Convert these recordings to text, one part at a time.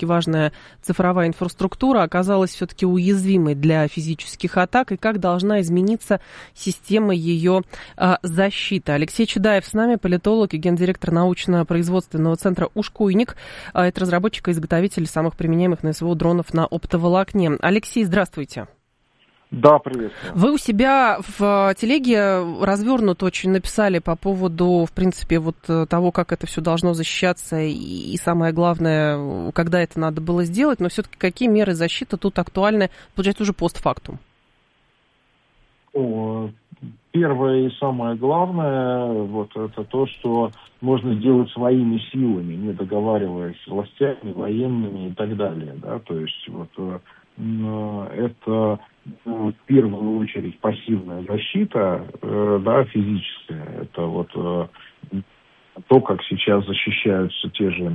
стратегически важная цифровая инфраструктура оказалась все-таки уязвимой для физических атак, и как должна измениться система ее защиты? Алексей Чудаев с нами, политолог и гендиректор научно-производственного центра «Ушкуйник». Это разработчик и изготовитель самых применяемых на СВО дронов на оптоволокне. Алексей, здравствуйте. Да, приветствую. Вы у себя в телеге развернуто очень написали по поводу, в принципе, вот того, как это все должно защищаться, и самое главное, когда это надо было сделать, но все-таки какие меры защиты тут актуальны, получается, уже постфактум? Первое и самое главное, вот это то, что можно сделать своими силами, не договариваясь с властями, военными и так далее, да, то есть вот это в первую очередь пассивная защита, да, физическая, это вот то, как сейчас защищаются те же,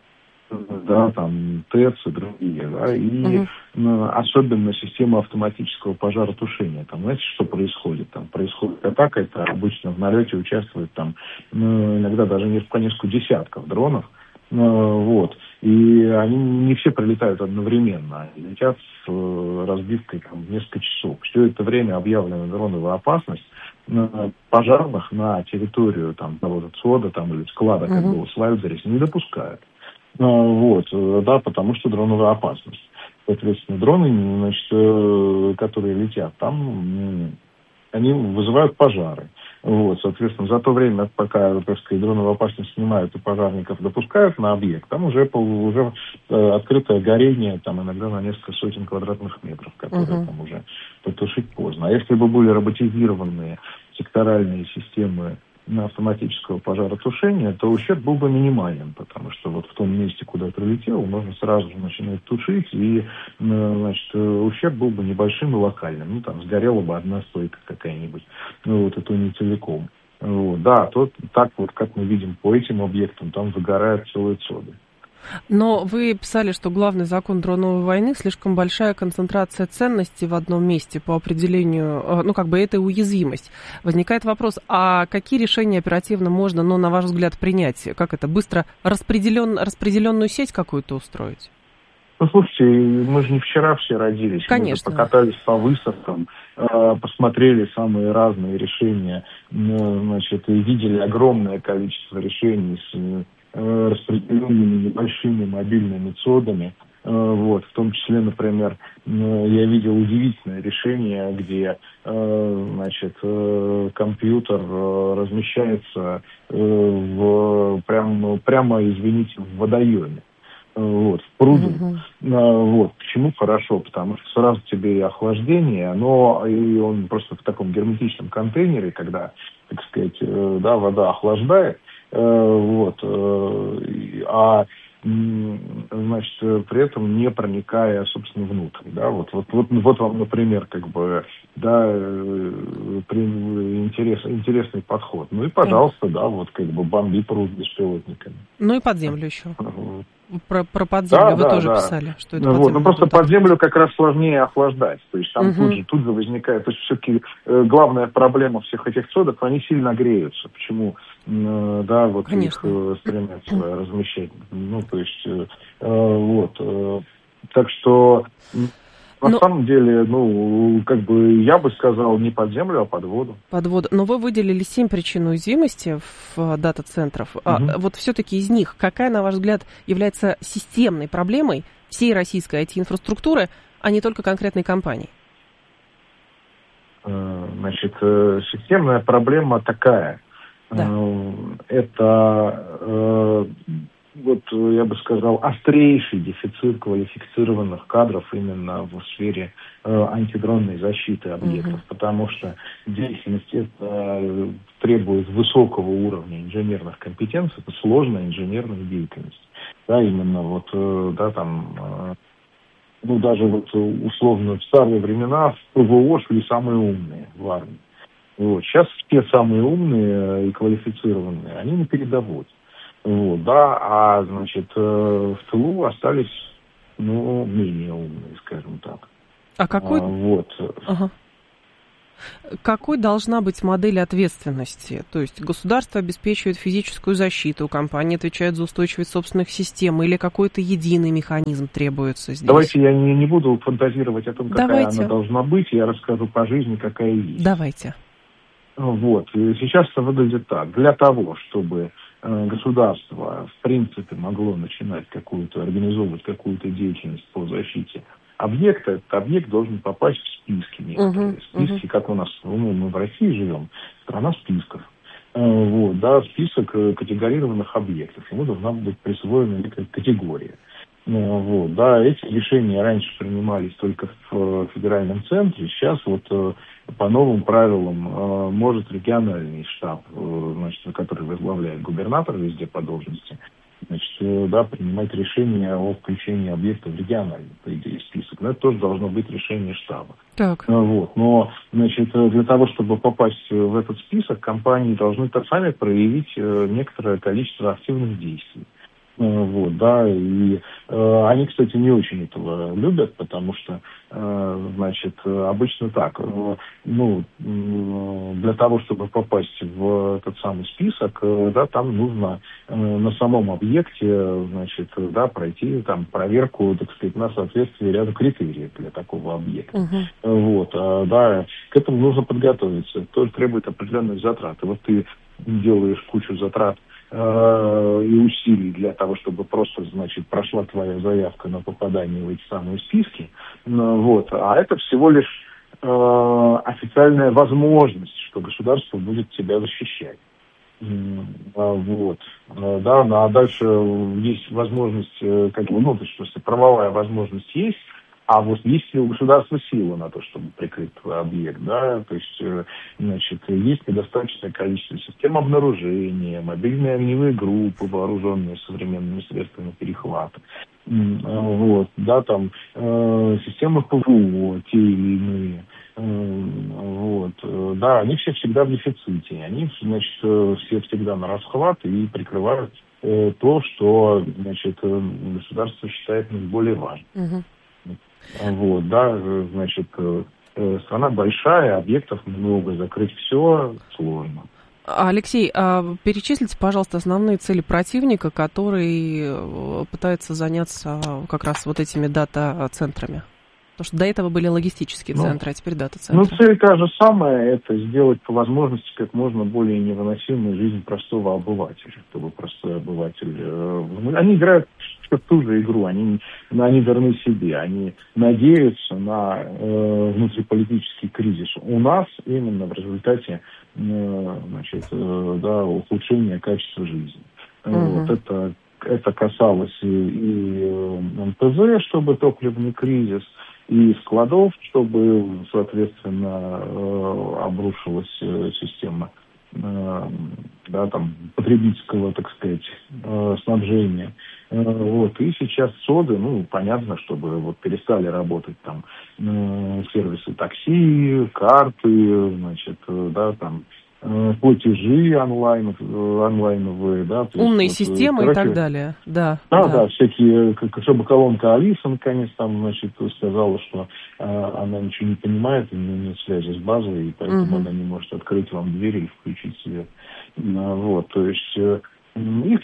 да, там, ТЭЦ и другие, да, и особенно система автоматического пожаротушения. Там, знаете, что происходит? Там происходит атака, это обычно в налете участвует там, иногда даже по несколько десятков дронов, вот, и они не все прилетают одновременно, они летят с разбивкой там несколько часов. Все это время объявлена дроновая опасность, пожарных на территорию там того-то ЦОДа там, или склада, как было в Вальдере, не допускают. Вот, да, потому что дроновая опасность. Соответственно, дроны, значит, которые летят там, они вызывают пожары. Вот, соответственно, за то время, пока, так сказать, дроновую опасность снимают и пожарников допускают на объект, там уже открытое горение, там иногда на несколько сотен квадратных метров, которые там уже потушить поздно. А если бы были роботизированные секторальные системы автоматического пожаротушения, то ущерб был бы минимален, потому что вот в том месте, куда прилетел, можно сразу же начинать тушить, и, значит, ущерб был бы небольшим и локальным. Ну, там сгорела бы одна стойка какая-нибудь, вот, это не целиком. Вот, да, то так вот, как мы видим по этим объектам, там выгорают целые ЦОДы. Но вы писали, что главный закон дроновой войны — слишком большая концентрация ценностей в одном месте по определению, ну, как бы это уязвимость. Возникает вопрос, а какие решения оперативно можно, ну, на ваш взгляд, принять? Как это, быстро распределенную сеть какую-то устроить? Ну, слушайте, мы же не вчера все родились. Конечно. Мы же покатались по выставкам, посмотрели самые разные решения, значит, и видели огромное количество решений с распределенными небольшими мобильными ЦОДами. Вот, в том числе, например, я видел удивительное решение, где, значит, компьютер размещается прямо, извините, в водоеме. Вот, в пруду. Вот. Почему хорошо? Потому что сразу тебе и охлаждение, но и он просто в таком герметичном контейнере, когда, так сказать, да, вода охлаждает, вот, значит, при этом не проникая, собственно, внутрь, да, вот вам, например, как бы, да, интересный подход. Ну и, пожалуйста, да, вот, как бы, бомби пруд беспилотниками. Ну и под землю еще. Про подземлю вы тоже писали, что это вот, ну просто под землю как раз сложнее охлаждать. То есть там тут же возникает. То есть все-таки главная проблема всех этих ЦОДов, они сильно греются. Почему, да, вот Конечно. их стремятся размещать. Ну, то есть, вот. Так что на самом деле, ну, как бы я бы сказал, не под землю, а под воду. Под воду. Но вы выделили 7 причин уязвимости в дата-центров. Вот все-таки из них, какая, на ваш взгляд, является системной проблемой всей российской IT-инфраструктуры, а не только конкретной компании? Значит, системная проблема такая. Да. Это... вот, я бы сказал, острейший дефицит квалифицированных кадров именно в сфере антидронной защиты объектов, потому что деятельность это требует высокого уровня инженерных компетенций, это сложная инженерная деятельность. Да, именно вот, да, там, ну, даже вот условно в старые времена в ПВО шли самые умные в армии. Вот. Сейчас те самые умные и квалифицированные, они на передовой. Вот, да, а, значит, в тылу остались, ну, менее умные, скажем так. А какой... Вот. Какой должна быть модель ответственности? То есть государство обеспечивает физическую защиту, компании отвечают за устойчивость собственных систем, или какой-то единый механизм требуется здесь? Давайте я не буду фантазировать о том, какая Давайте. она должна быть, я расскажу по жизни, какая есть. Давайте. Вот. И сейчас это выглядит так. Для того, чтобы государство, в принципе, могло начинать организовывать какую-то деятельность по защите объекта, этот объект должен попасть в списки некоторые. Списки, как у нас, мы в России живем, страна списков. Вот, да, список категорированных объектов. Ему должна быть присвоена некая категория. Вот, да, эти решения раньше принимались только в федеральном центре, сейчас по новым правилам может региональный штаб, который возглавляет губернатор везде по должности, принимать решение о включении объекта в региональный, по идее, список. Но это тоже должно быть решение штаба. Так. Вот. Но, для того, чтобы попасть в этот список, компании должны сами проявить некоторое количество активных действий. Вот, да, и они, кстати, не очень этого любят, потому что, обычно так, для того, чтобы попасть в этот самый список, там нужно на самом объекте, пройти там проверку, так сказать, на соответствие ряду критериев для такого объекта. Вот, к этому нужно подготовиться, это тоже требует определенных затрат. И вот ты делаешь кучу затрат и усилий для того, чтобы просто, прошла твоя заявка на попадание в эти самые списки. Вот. А это всего лишь официальная возможность, что государство будет тебя защищать. Вот. Да, а дальше есть возможность, правовая возможность есть, а вот есть ли у государства сила на то, чтобы прикрыть твой объект, да, то есть, есть ли достаточное количество систем обнаружения, мобильные огневые группы, вооруженные современными средствами перехвата, вот, да, системы ПВО, те или иные, вот, да, они все всегда в дефиците, они, все всегда на расхват и прикрывают то, что, государство считает наиболее важным. Вот, да, страна большая, объектов много, закрыть все сложно. Алексей, перечислите, пожалуйста, основные цели противника, который пытается заняться как раз вот этими дата-центрами. Потому что до этого были логистические центры, а теперь дата-центры. Цель та же самая, это сделать по возможности как можно более невыносимой жизнь простого обывателя, чтобы простой обыватель... Они играют в ту же игру, они верны себе, они надеются на внутриполитический кризис у нас именно в результате ухудшения качества жизни. Вот, это касалось и МТЗ, чтобы топливный кризис, и складов, чтобы, соответственно, обрушилась система потребительского, так сказать, снабжения. Вот. И сейчас СОДы, понятно, чтобы перестали работать сервисы такси, карты, платежи онлайновые, да. Умные системы и так далее, да. Да, всякие, чтобы колонка Алиса наконец сказала, что она ничего не понимает, у нее нет связи с базой, и поэтому она не может открыть вам дверь или включить свет. Вот, то есть их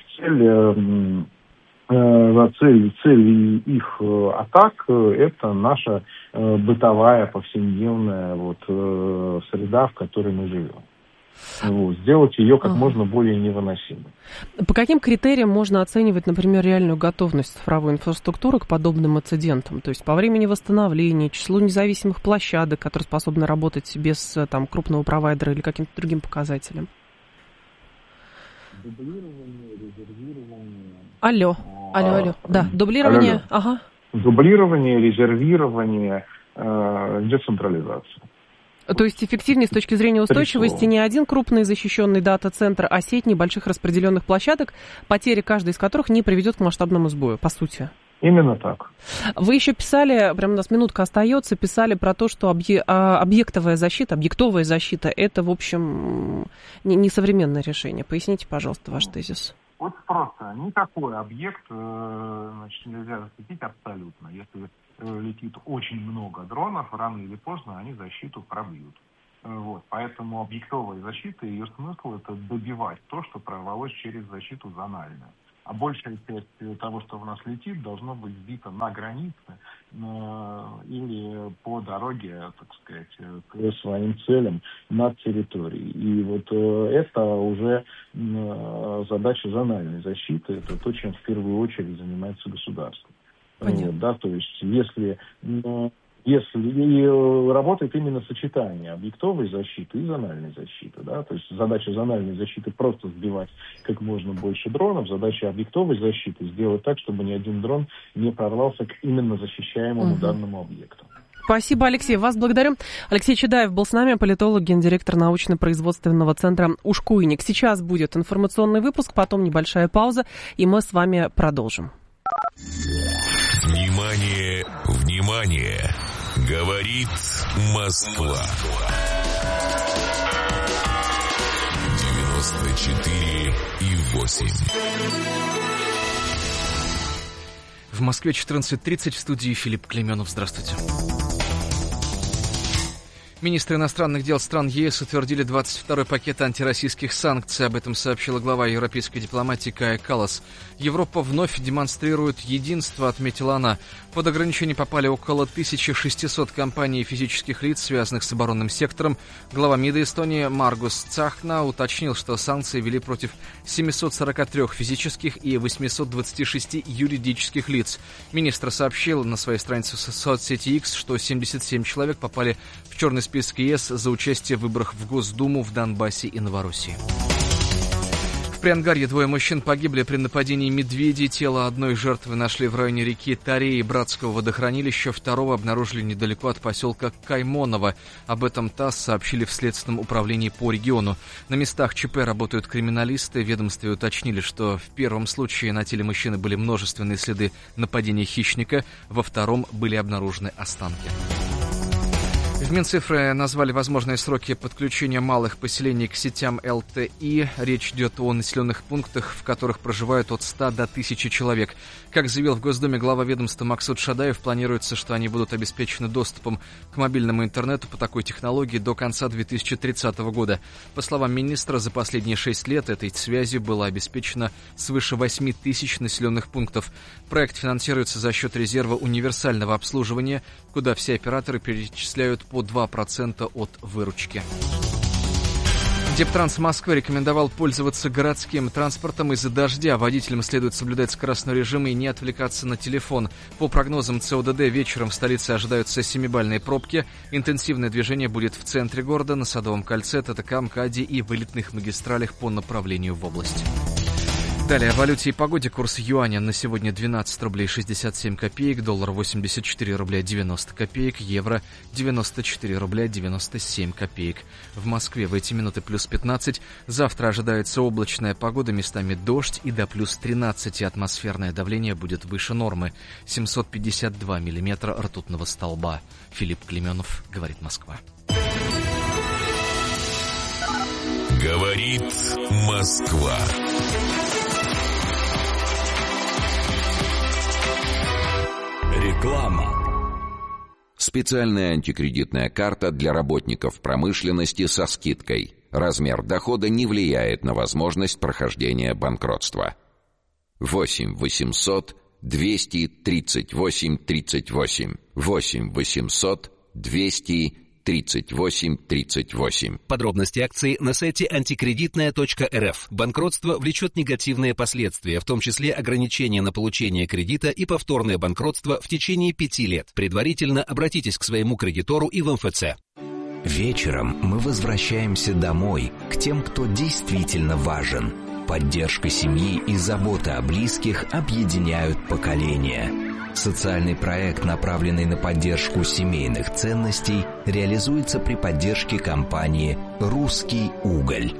цель их атак это наша бытовая повседневная среда, в которой мы живем. Вот, сделать ее как можно более невыносимой. По каким критериям можно оценивать, например, реальную готовность цифровой инфраструктуры к подобным инцидентам? То есть по времени восстановления, числу независимых площадок, которые способны работать без крупного провайдера или каким-то другим показателям? Дублирование, резервирование. Алло. Да, дублирование. Алло. Ага. Дублирование, резервирование, децентрализация. То есть эффективнее с точки зрения устойчивости не один крупный защищенный дата-центр, а сеть небольших распределенных площадок, потеря каждой из которых не приведет к масштабному сбою, по сути. Именно так. Вы еще писали, прямо у нас минутка остается, писали про то, что объектовая защита, это, в общем, не современное решение. Поясните, пожалуйста, ваш тезис. Вот просто. Никакой объект нельзя защитить абсолютно. Если летит очень много дронов, рано или поздно они защиту пробьют. Вот. Поэтому объектовая защита, ее смысл — это добивать то, что прорвалось через защиту зональную. А большая часть того, что в нас летит, должно быть сбито на границе или по дороге, так сказать, к своим целям над территорией. И вот это уже задача зональной защиты, это то, чем в первую очередь занимается государство. Вот, да, то есть если работает именно сочетание объектовой защиты и зональной защиты, да, то есть задача зональной защиты просто сбивать как можно больше дронов, задача объектовой защиты сделать так, чтобы ни один дрон не прорвался к именно защищаемому данному объекту. Спасибо, Алексей. Вас благодарю. Алексей Чудаев был с нами, политолог, гендиректор научно-производственного центра «Ушкуйник». Сейчас будет информационный выпуск, потом небольшая пауза, и мы с вами продолжим. Внимание, внимание! Говорит Москва. 94,8. В Москве 14:30, в студии Филипп Клеменов. Здравствуйте. Министры иностранных дел стран ЕС утвердили 22-й пакет антироссийских санкций. Об этом сообщила глава европейской дипломатии Кая Каллас. Европа вновь демонстрирует единство, отметила она. Под ограничения попали около 1600 компаний и физических лиц, связанных с оборонным сектором. Глава МИДа Эстонии Маргус Цахна уточнил, что санкции ввели против 743 физических и 826 юридических лиц. Министр сообщил на своей странице в соцсети X, что 77 человек попали в черный список ЕС за участие в выборах в Госдуму в Донбассе и Новороссии. В Приангарье двое мужчин погибли при нападении медведей. Тело одной жертвы нашли в районе реки Тареи Братского водохранилища, второго обнаружили недалеко от поселка Каймоново. Об этом ТАСС сообщили в Следственном управлении по региону. На местах ЧП работают криминалисты. В ведомстве уточнили, что в первом случае на теле мужчины были множественные следы нападения хищника, во втором были обнаружены останки. В Минцифры назвали возможные сроки подключения малых поселений к сетям ЛТИ. Речь идет о населенных пунктах, в которых проживают от 100 до 1000 человек. Как заявил в Госдуме глава ведомства Максут Шадаев, планируется, что они будут обеспечены доступом к мобильному интернету по такой технологии до конца 2030 года. По словам министра, за последние 6 лет этой связью было обеспечено свыше 8000 населенных пунктов. Проект финансируется за счет резерва универсального обслуживания, куда все операторы перечисляют по 2% от выручки. Дептранс Москвы рекомендовал пользоваться городским транспортом из-за дождя. Водителям следует соблюдать скоростной режим и не отвлекаться на телефон. По прогнозам ЦОДД, вечером в столице ожидаются 7-бальные пробки. Интенсивное движение будет в центре города, на Садовом кольце, ТТК, МКАДе и вылетных магистралях по направлению в область. Далее о валюте и погоде. Курс юаня на сегодня 12 рублей 67 копеек, доллар 84 рубля 90 копеек, евро 94 рубля 97 копеек. В Москве в эти минуты плюс 15. Завтра ожидается облачная погода, местами дождь и до плюс 13. Атмосферное давление будет выше нормы. 752 миллиметра ртутного столба. Филипп Клеменов, говорит Москва. Говорит Москва. Реклама. Специальная антикредитная карта для работников промышленности со скидкой. Размер дохода не влияет на возможность прохождения банкротства. 8 800 238 38. 8 800 238 38. Подробности акции на сайте антикредитная.рф. Банкротство влечет негативные последствия, в том числе ограничения на получение кредита и повторное банкротство в течение 5 лет. Предварительно обратитесь к своему кредитору и в МФЦ. Вечером мы возвращаемся домой, к тем, кто действительно важен. Поддержка семьи и забота о близких объединяют поколения. Социальный проект, направленный на поддержку семейных ценностей, реализуется при поддержке компании «Русский уголь».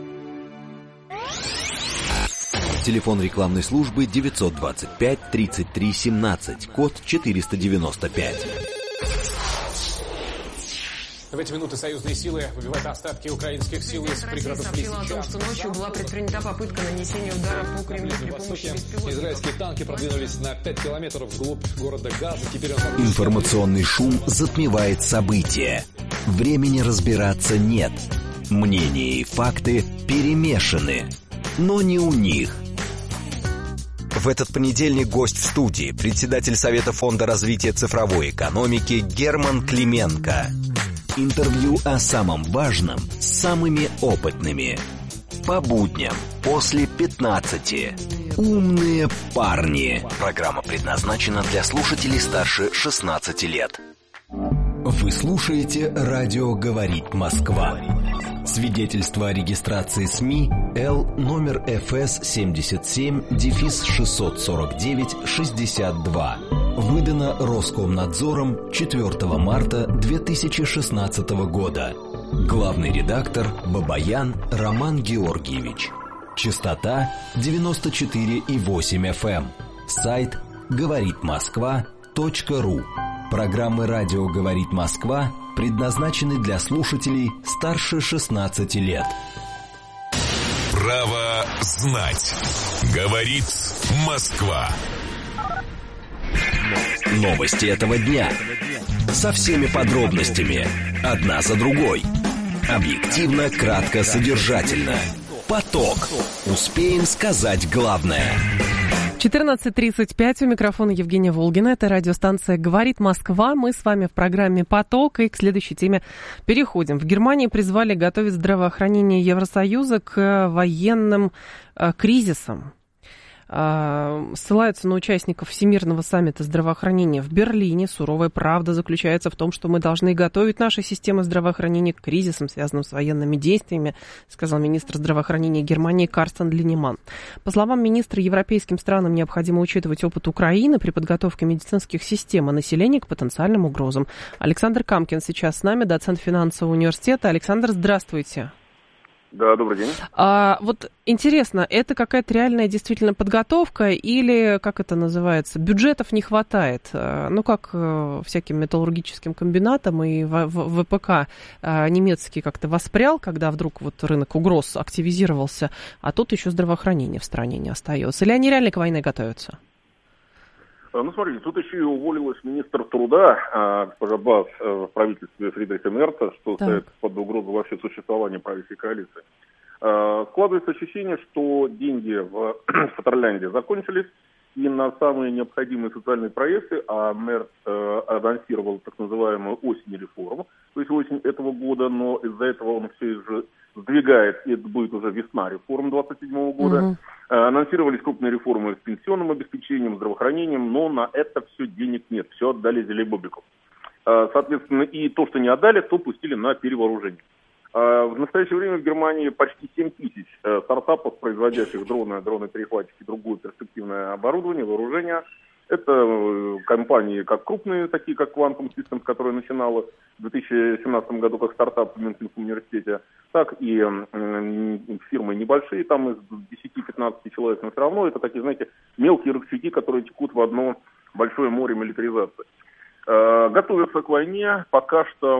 Телефон рекламной службы 925 33 17, код 495. В эти минуты союзные силы выбивают остатки украинских сил из пригородов сообщила о том, что ночью была предпринята попытка нанесения удара по Кремлю при помощи беспилотников. Израильские танки продвинулись на 5 километров вглубь города Газа. Теперь Информационный шум затмевает события. Времени разбираться нет. Мнения и факты перемешаны. Но не у них. В этот понедельник гость в студии, председатель Совета Фонда развития цифровой экономики Герман Клименко. Интервью о самом важном с самыми опытными. По будням после 15. Умные парни. Программа предназначена для слушателей старше 16 лет. Вы слушаете «Радио говорит Москва». Свидетельство о регистрации СМИ Л номер ФС 77-649-62. Выдано Роскомнадзором 4 марта 2016 года. Главный редактор Бабаян Роман Георгиевич. Частота 94,8 FM. Сайт говоритмосква.ру. Программы «Радио говорит Москва» предназначены для слушателей старше 16 лет. Право знать. Говорит Москва. Новости этого дня. Со всеми подробностями. Одна за другой. Объективно, кратко, содержательно. Поток. Успеем сказать главное. 14:35, у микрофона Евгения Волгина. Это радиостанция «Говорит Москва». Мы с вами в программе «Поток». И к следующей теме переходим. В Германии призвали готовить здравоохранение Евросоюза к военным кризисам. Ссылаются на участников Всемирного саммита здравоохранения в Берлине. Суровая правда заключается в том, что мы должны готовить наши системы здравоохранения к кризисам, связанным с военными действиями, сказал министр здравоохранения Германии Карстен Линнеман. По словам министра, европейским странам необходимо учитывать опыт Украины при подготовке медицинских систем и населения к потенциальным угрозам. Александр Камкин сейчас с нами, доцент финансового университета. Александр, здравствуйте. Да, добрый день. Вот интересно, это какая-то реальная действительно подготовка или, как это называется, бюджетов не хватает? Ну, как всяким металлургическим комбинатам и ВПК немецкий как-то воспрял, когда вдруг вот рынок угроз активизировался, а тут еще здравоохранение в стране не остается. Или они реально к войне готовятся? Ну, смотрите, тут еще и уволилась министр труда, госпожа Баас, в правительстве Фридриха Мерца, что ставит под угрозу вообще существование правящей коалиции. Складывается ощущение, что деньги в Фатерлянде закончились, и на самые необходимые социальные проекты, а Мерц анонсировал так называемую осень реформу, то есть осень этого года, но из-за этого он все же сдвигает, и это будет уже весна реформ 2027 года. Анонсировались крупные реформы с пенсионным обеспечением, здравоохранением, но на это все денег нет, все отдали Зелебобику. Соответственно, и то, что не отдали, то пустили на перевооружение. В настоящее время в Германии почти 7 тысяч стартапов, производящих дроны-перехватчики и другое перспективное оборудование, вооружение. Это компании как крупные, такие как Quantum Systems, которая начинала в 2017 году как стартап в Мюнхенском университете, так и фирмы небольшие, там из 10-15 человек, но все равно это такие, знаете, мелкие рычаги, которые текут в одно большое море милитаризации. Готовятся к войне, пока что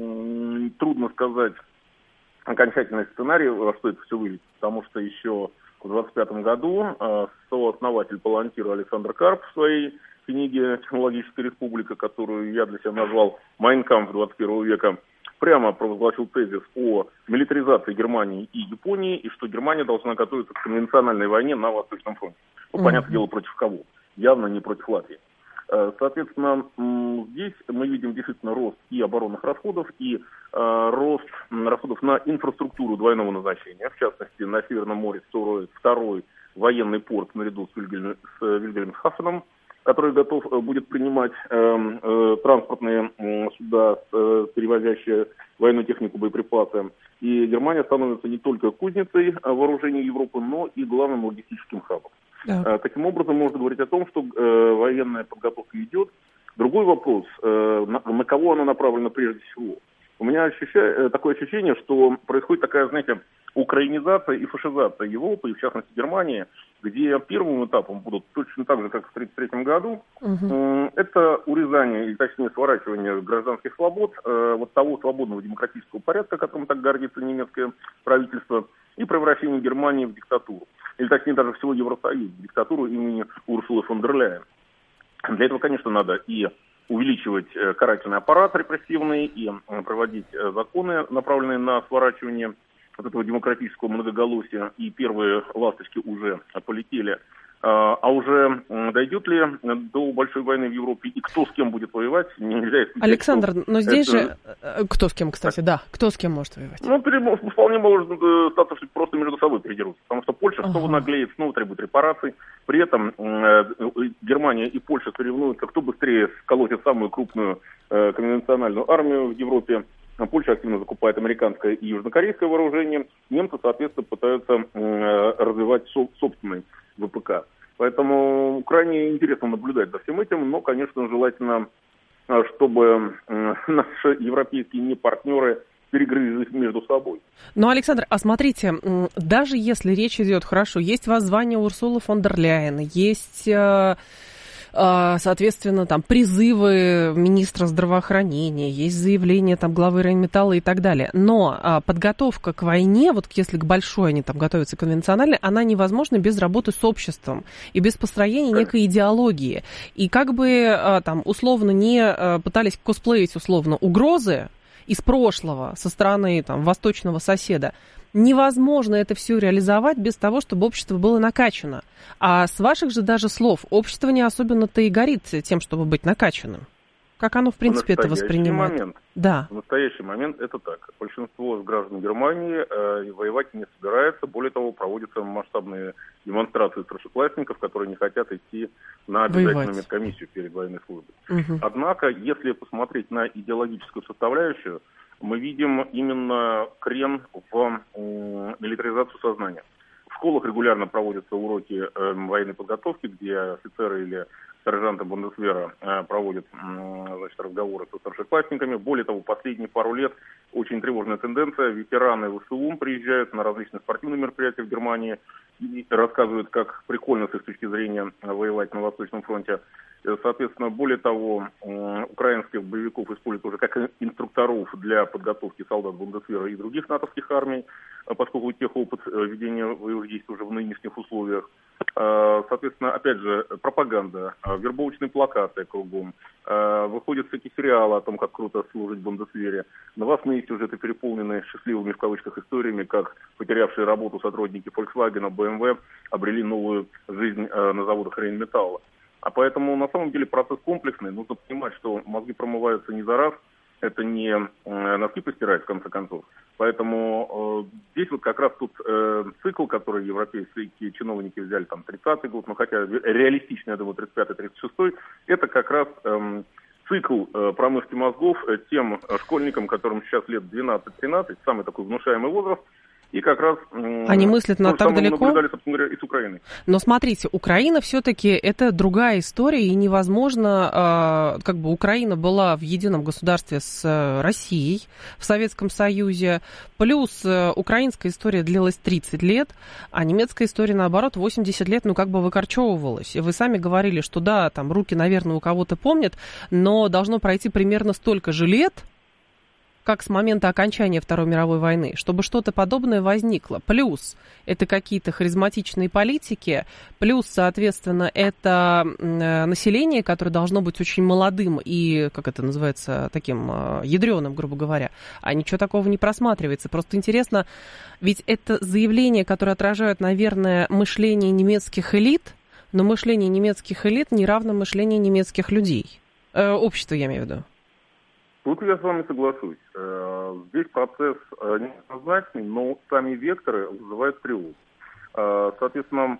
трудно сказать окончательный сценарий, во что это все выльется, потому что еще в 1925 году сооснователь Палантира Александр Карп в своей книге «Технологическая республика», которую я для себя назвал «Майн кампф 21 века», прямо провозгласил тезис о милитаризации Германии и Японии, и что Германия должна готовиться к конвенциональной войне на Восточном фронте. Ну, понятное дело, против кого? Явно не против Латвии. Соответственно, здесь мы видим действительно рост и оборонных расходов, и рост расходов на инфраструктуру двойного назначения. В частности, на Северном море строят второй военный порт наряду с Вильгельмсхафеном, который готов будет принимать транспортные суда, перевозящие военную технику, боеприпасы. И Германия становится не только кузницей вооружений Европы, но и главным логистическим хабом. Да. Таким образом, можно говорить о том, что военная подготовка идет. Другой вопрос, на кого она направлена прежде всего. У меня такое ощущение, что происходит такая, знаете, украинизация и фашизация Европы, и в частности Германии, где первым этапом будут точно так же, как в 1933 году, это урезание, или точнее сворачивание гражданских свобод, вот того свободного демократического порядка, которым так гордится немецкое правительство, и превращение Германии в диктатуру. Или точнее даже всего Евросоюза в диктатуру имени Урсулы фон дер Ляйен. Для этого, конечно, надо и увеличивать карательный аппарат репрессивный, и проводить законы, направленные на сворачивание вот этого демократического многоголосия, и первые ласточки уже полетели. А уже дойдет ли до большой войны в Европе, и кто с кем будет воевать, нельзя исключать. Александр, но здесь же... Кто с кем, кстати, да, кто с кем может воевать? Ну, вполне может статься, что просто между собой передерутся, потому что Польша снова наглеет, снова требует репараций. При этом Германия и Польша соревнуются, кто быстрее сколотит самую крупную конвенциональную армию в Европе. Польша активно закупает американское и южнокорейское вооружение. Немцы, соответственно, пытаются развивать собственный ВПК. Поэтому крайне интересно наблюдать за всем этим, но, конечно, желательно, чтобы наши европейские непартнеры перегрызлись между собой. Ну, Александр, а смотрите, даже если речь идет, хорошо, есть воззвание Урсулы фон дер Ляйен, есть... соответственно, там призывы министра здравоохранения, есть заявления там главы Рейнметалла и так далее. Но подготовка к войне, вот если к большой они там готовятся конвенциональной, она невозможна без работы с обществом и без построения некой идеологии. И как бы там условно не пытались косплеить условно угрозы из прошлого со стороны там восточного соседа, невозможно это все реализовать без того, чтобы общество было накачано. А с ваших же даже слов, общество не особенно-то и горит тем, чтобы быть накачанным. Как оно, в принципе, это воспринимает? В настоящий момент это так. Большинство граждан Германии воевать не собирается. Более того, проводятся масштабные демонстрации старшеклассников, которые не хотят идти на обязательную медкомиссию перед военной службой. Однако, если посмотреть на идеологическую составляющую, мы видим именно крен в милитаризацию сознания. В школах регулярно проводятся уроки военной подготовки, где офицеры или сержанты Бундесвера проводят разговоры со старшеклассниками. Более того, последние пару лет очень тревожная тенденция. Ветераны ВСУ приезжают на различные спортивные мероприятия в Германии и рассказывают, как прикольно с их точки зрения воевать на Восточном фронте. Соответственно, более того, украинских боевиков используют уже как инструкторов для подготовки солдат Бундесвера и других натовских армий, поскольку у тех опыт ведения боевых действий уже в нынешних условиях. Соответственно, опять же, пропаганда, вербовочные плакаты кругом, выходят всякие сериалы о том, как круто служить в Бундесвере. Новостные сюжеты переполнены счастливыми в кавычках историями, как потерявшие работу сотрудники Volkswagen, BMW обрели новую жизнь на заводах Рейнметалла. А поэтому, на самом деле, процесс комплексный. Нужно понимать, что мозги промываются не за раз. Это не носки постирать, в конце концов. Поэтому здесь вот как раз тут цикл, который европейские чиновники взяли, там, 30-й год, но хотя реалистично, я думаю, 35-й, 36-й, это как раз цикл промывки мозгов тем школьникам, которым сейчас лет 12-13, самый такой внушаемый возраст. И как раз они мыслят на так далеко. Наблюдали, собственно говоря, и с Украиной. Но смотрите, Украина все-таки это другая история, и невозможно, как бы Украина была в едином государстве с Россией, в Советском Союзе, плюс украинская история длилась 30 лет, а немецкая история, наоборот, 80 лет, ну, как бы выкорчевывалась. И вы сами говорили, что да, там руки, наверное, у кого-то помнят, но должно пройти примерно столько же лет, как с момента окончания Второй мировой войны, чтобы что-то подобное возникло. Плюс это какие-то харизматичные политики, плюс, соответственно, это население, которое должно быть очень молодым и, как это называется, таким ядреным, грубо говоря. А ничего такого не просматривается. Просто интересно, ведь это заявления, которые отражают, наверное, мышление немецких элит, но мышление немецких элит не равно мышлению немецких людей. Общество, я имею в виду. Тут я с вами соглашусь. Здесь процесс неоднозначный, но сами векторы вызывают тревогу. Соответственно,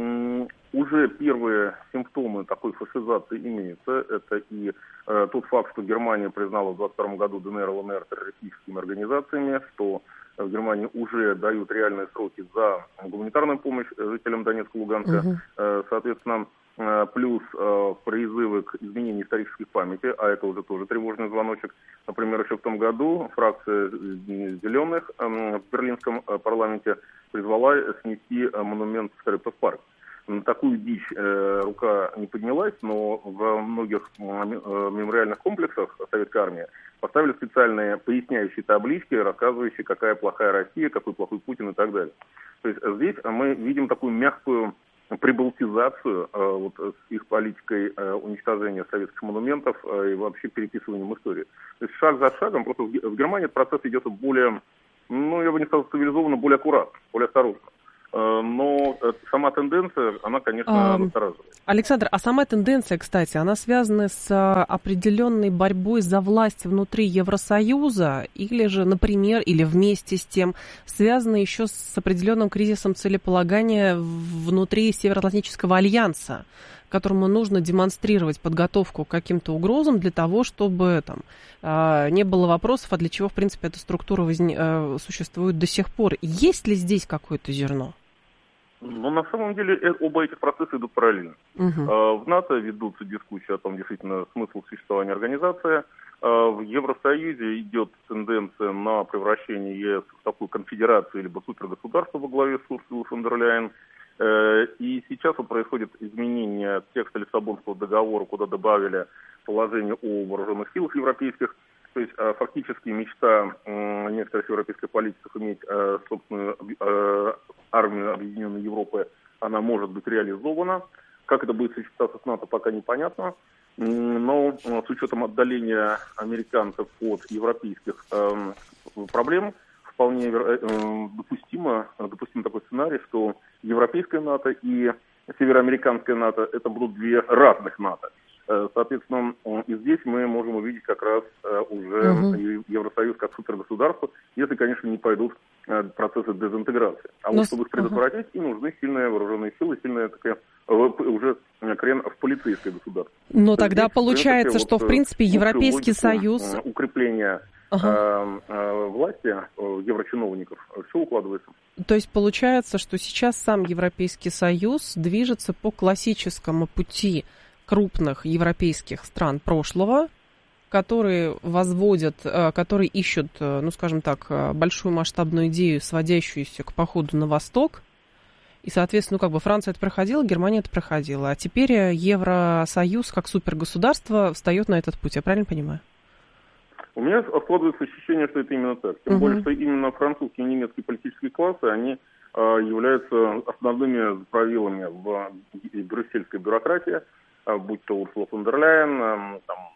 уже первые симптомы такой фашизации имеются. Это и тот факт, что Германия признала в 1922 году ДНР и ЛНР террористическими организациями, что в Германии уже дают реальные сроки за гуманитарную помощь жителям Донецка и Луганска. Соответственно, плюс призывы к изменению исторической памяти, а это уже тоже тревожный звоночек. Например, еще в том году фракция «Зеленых» в берлинском парламенте призвала снести монумент в Скрепес-парк. На такую дичь рука не поднялась, но во многих мемориальных комплексах советской армии поставили специальные поясняющие таблички, рассказывающие, какая плохая Россия, какой плохой Путин и так далее. То есть здесь мы видим такую мягкую прибалтизацию вот, с их политикой уничтожения советских монументов и вообще переписыванием истории. То есть шаг за шагом, просто в Германии этот процесс идет более, я бы не сказал цивилизованно, более аккуратно, более осторожно. Но сама тенденция, она, конечно, настораживает. Александр, а сама тенденция, кстати, она связана с определенной борьбой за власть внутри Евросоюза или же, например, или вместе с тем, связана еще с определенным кризисом целеполагания внутри Североатлантического альянса, которому нужно демонстрировать подготовку к каким-то угрозам для того, чтобы там не было вопросов, а для чего, в принципе, эта структура существует до сих пор. Есть ли здесь какое-то зерно? Ну, на самом деле, оба этих процесса идут параллельно. В НАТО ведутся дискуссии о том, действительно, смысл существования организации. В Евросоюзе идет тенденция на превращение ЕС в такую конфедерацию либо супергосударство во главе с Урсулой фон дер Ляйен. И сейчас вот происходит изменение текста Лиссабонского договора, куда добавили положение о вооруженных силах европейских. То есть фактически мечта некоторых европейских политиков иметь собственную армию Объединенной Европы, она может быть реализована. Как это будет сочетаться с НАТО, пока непонятно. Но с учетом отдаления американцев от европейских проблем, вполне допустим такой сценарий, что европейская НАТО и североамериканская НАТО это будут две разных НАТО. Соответственно, и здесь мы можем увидеть как раз уже Евросоюз как супергосударство, если, конечно, не пойдут процессы дезинтеграции. А вот чтобы их предотвратить, им нужны сильные вооруженные силы, сильная такая уже крен в полицейское государство. Но тогда здесь, получается, что, в принципе, Европейский Союз... Укрепление власти еврочиновников, все укладывается. То есть получается, что сейчас сам Европейский Союз движется по классическому пути крупных европейских стран прошлого, которые возводят, которые ищут, ну, скажем так, большую масштабную идею, сводящуюся к походу на восток. И, соответственно, как бы Франция это проходила, Германия это проходила. А теперь Евросоюз, как супергосударство, встает на этот путь. Я правильно понимаю? У меня складывается ощущение, что это именно так. Тем более, что именно французские и немецкие политические классы, они являются основными правилами в брюссельской бюрократии, будь то Урсула фон дер Ляйен,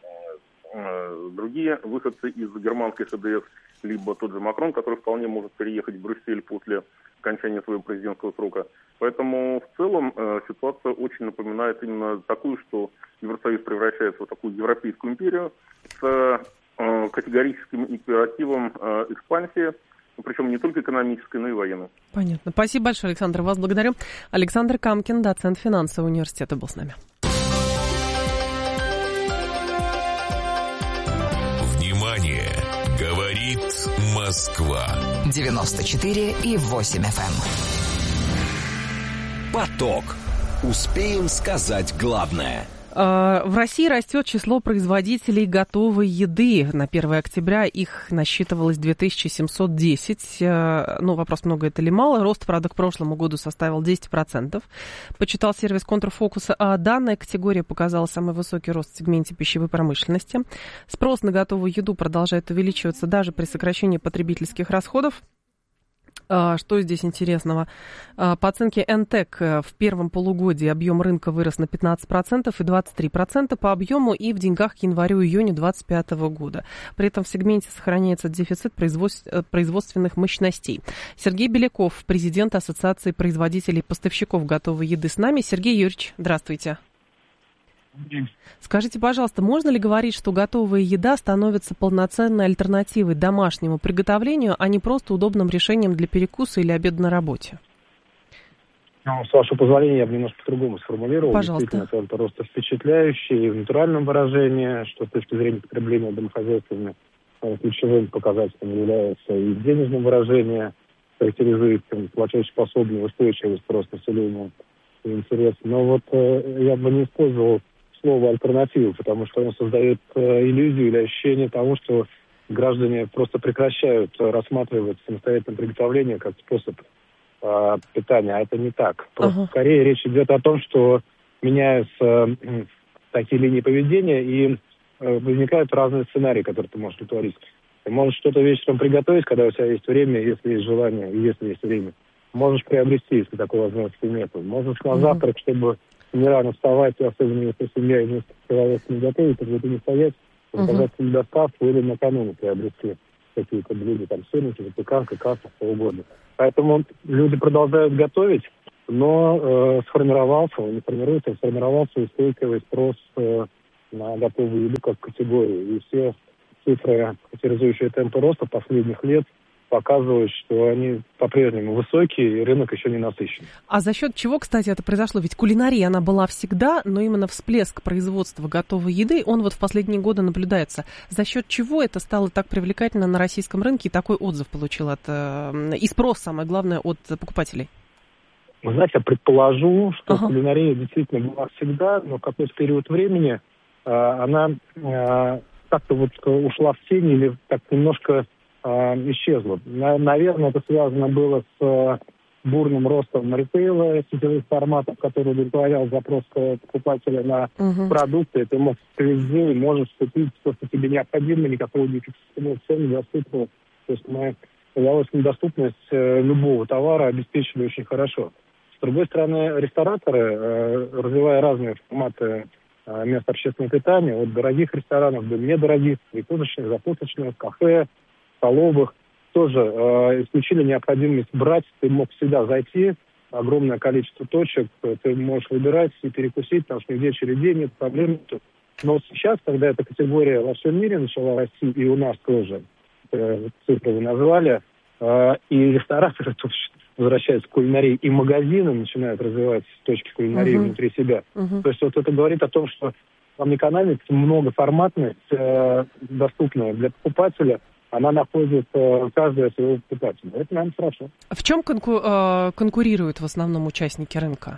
другие выходцы из германской ХДС, либо тот же Макрон, который вполне может переехать в Брюссель после окончания своего президентского срока. Поэтому в целом ситуация очень напоминает именно такую, что Евросоюз превращается в такую европейскую империю с категорическим императивом экспансии, причем не только экономической, но и военной. Понятно. Спасибо большое, Александр. Вас благодарю. Александр Камкин, доцент финансового университета, был с нами. Внимание! Говорит Москва. 94,8 FM. Поток. Успеем сказать главное. В России растет число производителей готовой еды. На 1 октября их насчитывалось 2710. Ну, вопрос, много это или мало. Рост, правда, к прошлому году составил 10%. Почитал сервис Контрфокуса. Данная категория показала самый высокий рост в сегменте пищевой промышленности. Спрос на готовую еду продолжает увеличиваться даже при сокращении потребительских расходов. Что здесь интересного? По оценке НТЭК в первом полугодии объем рынка вырос на 15% и 23% по объему и в деньгах к январю-июню 2025 года. При этом в сегменте сохраняется дефицит производственных мощностей. Сергей Беляков, президент Ассоциации производителей и поставщиков готовой еды, с нами. Сергей Юрьевич, здравствуйте. Скажите, пожалуйста, можно ли говорить, что готовая еда становится полноценной альтернативой домашнему приготовлению, а не просто удобным решением для перекуса или обеда на работе? С вашего позволения, я бы немножко по-другому сформулировал. Пожалуйста. Действительно, это просто впечатляющий и в натуральном выражении, что с точки зрения потребления домохозяйствами ключевым показателем является и в денежном выражении, характеризует платежеспособный устойчивый спрос населения. свой интерес. Но вот я бы не использовал слово «альтернатива», потому что оно создает иллюзию или ощущение того, что граждане просто прекращают рассматривать самостоятельное приготовление как способ питания, а это не так. Просто скорее речь идет о том, что меняются такие линии поведения и возникают разные сценарии, которые ты можешь утворить. Ты можешь что-то вечером приготовить, когда у тебя есть время, если есть желание, и если есть время. Можешь приобрести, если такой возможности нет. Можешь на завтрак, чтобы не рано вставать, особенно если семья и несколько человек не готовит, то ты не стоять, заказать себе доставку или накануне приобрести какие-то блюда, там, сырники, запеканка, каша, что угодно. Поэтому люди продолжают готовить, но сформировался устойчивый спрос на готовую еду как категорию. И все цифры, характеризующие темпы роста последних лет, показывают, что они по-прежнему высокие, и рынок еще не насыщен. А за счет чего, кстати, это произошло? Ведь кулинария, она была всегда, но именно всплеск производства готовой еды, он вот в последние годы наблюдается. За счет чего это стало так привлекательно на российском рынке и такой отзыв получил и спрос, самое главное, от покупателей? Вы знаете, я предположу, что кулинария действительно была всегда, но в какой-то период времени она как-то вот ушла в тень или так немножко исчезла. Наверное, это связано было с бурным ростом ритейла, сетевых форматов, который удовлетворял запрос покупателя на продукты. Ты мог везде и можешь купить то, что тебе необходимо, никакого дефицита цен недоступного. То есть мы удовольствие доступность любого товара обеспечили очень хорошо. С другой стороны, рестораторы, развивая разные форматы мест общественного питания, от дорогих ресторанов до недорогих, прикусочных, закусочных, кафе, столовых, тоже исключили необходимость брать. Ты мог всегда зайти, огромное количество точек, ты можешь выбирать и перекусить, потому что нигде очередей нет, проблем нет. Но вот сейчас, когда эта категория во всем мире начала расти, и у нас тоже, цифры вы назвали, и рестораторы тут возвращаются к кулинарии, и магазины начинают развивать точки кулинарии внутри себя. То есть вот это говорит о том, что омниканальность, многоформатность, доступная для покупателя, она находит каждого своего покупателя. Это, наверное, хорошо. В чем конкурируют в основном участники рынка?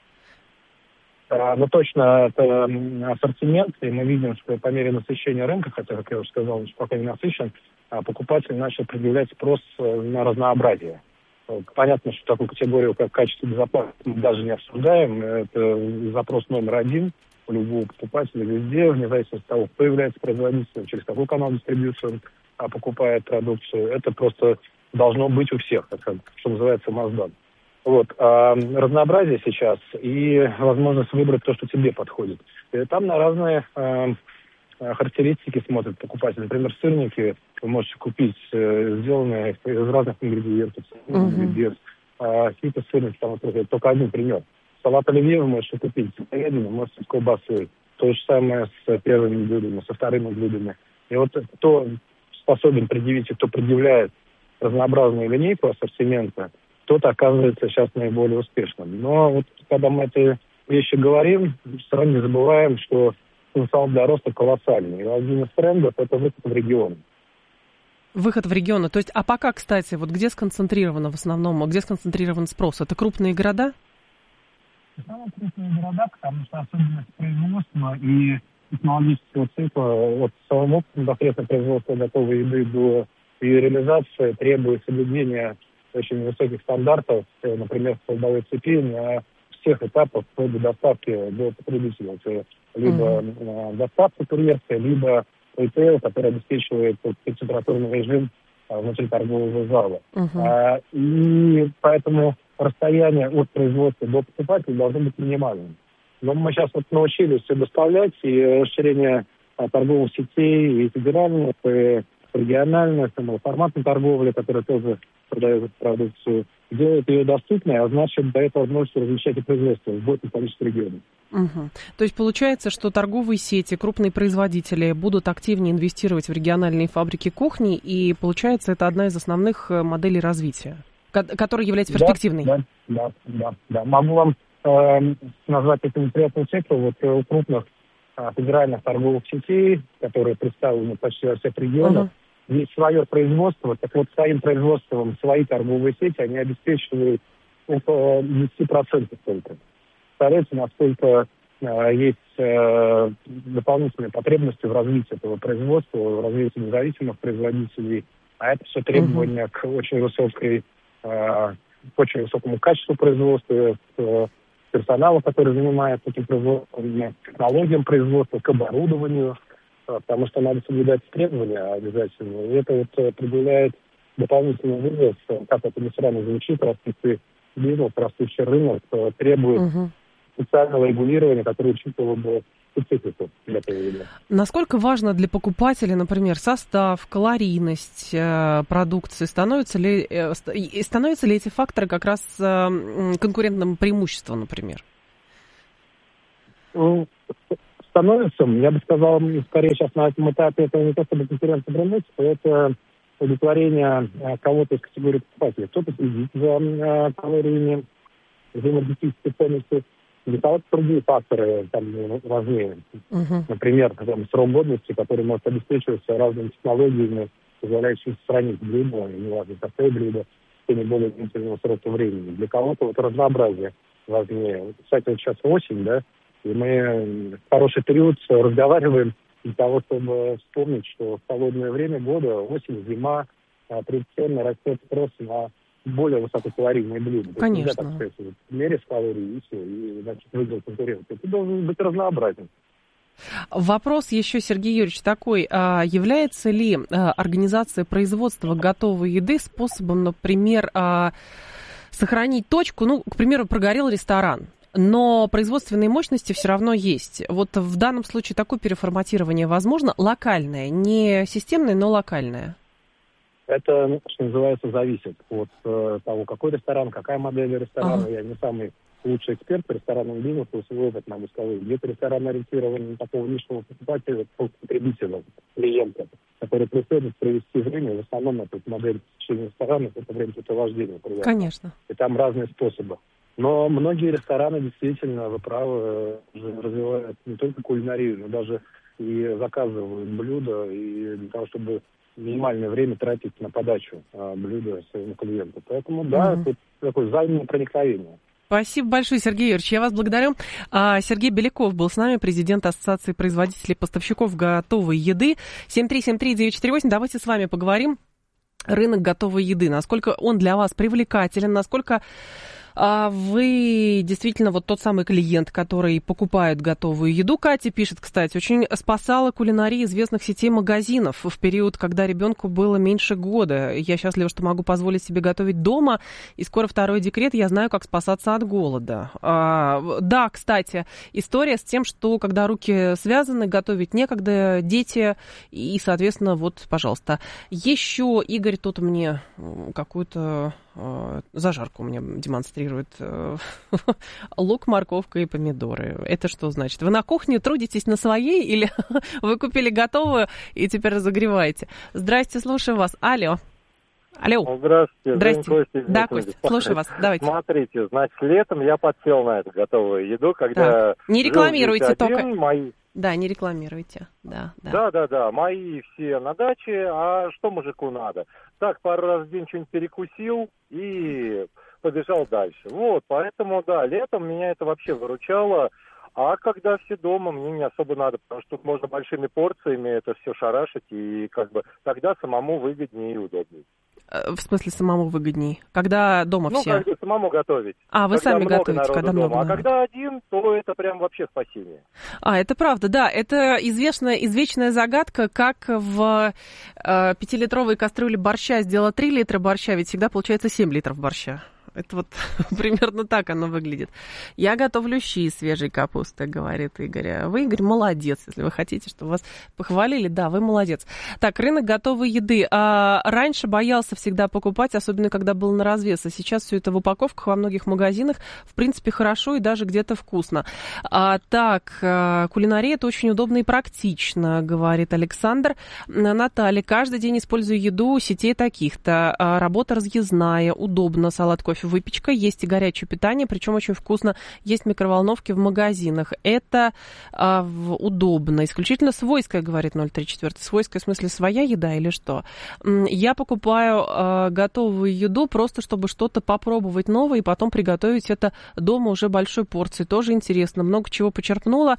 Ну, точно, это ассортимент, и мы видим, что по мере насыщения рынка, хотя, как я уже сказал, он пока не насыщен, покупатель начал предъявлять спрос на разнообразие. Понятно, что такую категорию, как качество и безопасность, мы даже не обсуждаем. Это запрос номер один у любого покупателя везде, вне зависимости от того, кто является производителем, через какой канал дистрибьюции покупает продукцию. Это просто должно быть у всех, что называется, must-have. Вот. Разнообразие сейчас и возможность выбрать то, что тебе подходит. И там на разные характеристики смотрят покупатели. Например, сырники вы можете купить сделанные из разных ингредиентов. Какие-то сырники, там только один пример. Салат оливье вы можете купить с говядиной, можете с колбасой. То же самое с первыми блюдами, со вторыми блюдами. И вот кто способен предъявить и кто предъявляет разнообразную линейку ассортимента, тот оказывается сейчас наиболее успешным. Но вот когда мы эти вещи говорим, все равно не забываем, что потенциал для роста колоссальный. И один из трендов – это выход в регион. Выход в регионы. То есть, а пока, кстати, вот где сконцентрировано в основном, где сконцентрирован спрос? Это крупные города? Это крупные города, потому что особенность производства и технологического цикла от самого непосредственно производства готовой еды до ее реализации требует соблюдения очень высоких стандартов, например, в складовой цепи на всех этапах до доставки до потребителя. Это либо доставка курьерская, либо ритейл, который обеспечивает температурный режим внутри торгового зала. И поэтому расстояние от производства до покупателя должно быть минимальным. Но мы сейчас вот научились все доставлять, и расширение торговых сетей, и федеральных, и региональных, и малоформатной торговли, которая тоже продает эту продукцию, делает ее доступной, а значит, дает возможность размещать и производство в большем количестве регионов. То есть получается, что торговые сети, крупные производители будут активнее инвестировать в региональные фабрики кухни, и получается, это одна из основных моделей развития, которая является перспективной. Да. Могу вам назвать эту интересную цифру. Вот у крупных федеральных торговых сетей, которые представлены почти во всех регионах, есть свое производство. Так вот, своим производством свои торговые сети, они обеспечивают около 10% только. представляете, насколько есть дополнительные потребности в развитии этого производства, в развитии независимых производителей, а это все требования к очень высокому качеству производства, к персоналу, который занимается этим производством, к технологиям производства, к оборудованию, потому что надо соблюдать требования обязательно. И это вот определяет дополнительный вызов, как это не странно звучит, растущий бизнес, растущий рынок требует специального регулирования, которое учитывало бы специфику для этого вида. Насколько важно для покупателя, например, состав, калорийность продукции? Становятся ли эти факторы как раз конкурентным преимуществом, например? Становится. Я бы сказал, скорее сейчас на этом этапе это не то чтобы конкурентное преимущество, это удовлетворение кого-то из категории покупателей. Кто-то следит за калориями, за энергетической ценностью. Для кого-то другие факторы там важнее. Например, срок годности, который может обеспечиваться разными технологиями, позволяющими сохранить блюдо, неважно какое блюдо, в течение более длительного срока времени. Для кого-то вот разнообразие важнее. Кстати, вот сейчас осень, да, и мы в хороший период разговариваем для того, чтобы вспомнить, что в холодное время года, осень, зима, традиционно растет спрос на более высококалорийные блюда. Конечно. Нельзя, так сказать, мерить калории и все, и, значит, выиграть конкуренцию. Это должен быть разнообразен. Вопрос еще, Сергей Юрьевич, такой. Является ли организация производства готовой еды способом, например, сохранить точку? Ну, к примеру, прогорел ресторан, но производственные мощности все равно есть. Вот в данном случае такое переформатирование возможно, локальное, не системное, но локальное. Это, что называется, зависит от того, какой ресторан, какая модель ресторана. Я не самый лучший эксперт по ресторанному бизнесу, свой опыт могу сказать. Где-то ресторан ориентирован на такого нишевого покупателя, потребителя, клиента, который преследует провести время. В основном это модель посещения ресторанов, это времяпрепровождения. Конечно. И там разные способы. Но многие рестораны действительно, вы правы, развивают не только кулинарию, но даже и заказывают блюда, и для того, чтобы минимальное время тратить на подачу блюда своему клиенту. Поэтому, да, это такое взаимное проникновение. Спасибо большое, Сергей Юрьевич. Я вас благодарю. Сергей Беляков был с нами, президент Ассоциации производителей и поставщиков готовой еды. 7373948. Давайте с вами поговорим. Рынок готовой еды. Насколько он для вас привлекателен, насколько вы действительно вот тот самый клиент, который покупает готовую еду. Катя пишет, кстати, очень спасала кулинария известных сетей магазинов в период, когда ребенку было меньше года. Я счастлива, что могу позволить себе готовить дома, и скоро второй декрет, я знаю, как спасаться от голода. Да, кстати, история с тем, что когда руки связаны, готовить некогда, дети, и, соответственно, вот, пожалуйста. Еще Игорь тут мне какую-то зажарку мне демонстрирует. Лук, морковка и помидоры. Это что значит? Вы на кухне трудитесь на своей или вы купили готовую и теперь разогреваете? Здрасте, слушаю вас. Алло. Здравствуйте. Здрасте. Да, Костя, слушаю вас. Давайте. Смотрите, значит, летом я подсел на эту готовую еду, когда... Так. Не рекламируйте только... Мои... Да, не рекламируйте. Да. Мои все на даче, а что мужику надо? Так, пару раз в день что-нибудь перекусил и побежал дальше. Вот, поэтому, да, летом меня это вообще выручало. А когда все дома, мне не особо надо, потому что тут можно большими порциями это все шарашить, и как бы тогда самому выгоднее и удобнее. В смысле самому выгоднее? Когда дома все? Ну, когда самому готовить. Вы сами готовите, когда много дома. А когда один, то это прям вообще спасение. Это правда, да. Это извечная загадка, как в 5-литровой кастрюле борща сделать 3 литра борща, ведь всегда получается 7 литров борща. Это вот примерно так оно выглядит. Я готовлю щи из свежей капусты, говорит Игорь. Вы, Игорь, молодец, если вы хотите, чтобы вас похвалили. Да, вы молодец. Так, рынок готовой еды. Раньше боялся всегда покупать, особенно когда был на развес. А сейчас все это в упаковках во многих магазинах. В принципе, хорошо и даже где-то вкусно. Так, кулинария — это очень удобно и практично, говорит Александр. Наталья, каждый день использую еду сетей таких-то. Работа разъездная, удобно, салат, кофе выпечка, есть и горячее питание, причем очень вкусно, есть микроволновки в магазинах. Это удобно. Исключительно свойская, говорит 034. Свойская в смысле своя еда или что? Я покупаю готовую еду просто, чтобы что-то попробовать новое и потом приготовить это дома уже большой порции. Тоже интересно. Много чего почерпнула.